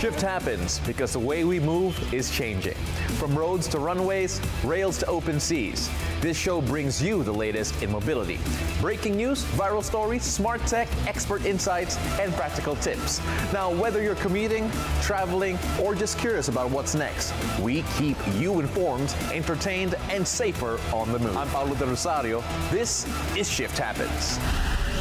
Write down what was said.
Shift happens because the way we move is changing. From roads to runways, rails to open seas, this show brings you the latest in mobility. Breaking news, viral stories, smart tech, expert insights, and practical tips. Now, whether you're commuting, traveling, or just curious about what's next, we keep you informed, entertained, and safer on the move. I'm Paulo De Rosario. This is Shift Happens.